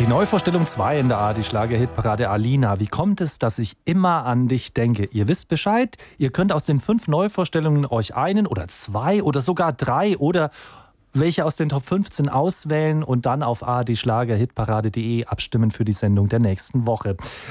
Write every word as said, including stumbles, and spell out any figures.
Die Neuvorstellung zwei in der A R D-Schlager-Hitparade. Alina, wie kommt es, dass ich immer an dich denke? Ihr wisst Bescheid, ihr könnt aus den fünf Neuvorstellungen euch einen oder zwei oder sogar drei oder welche aus den Top fünfzehn auswählen und dann auf a r d schlager hitparade punkt de abstimmen für die Sendung der nächsten Woche.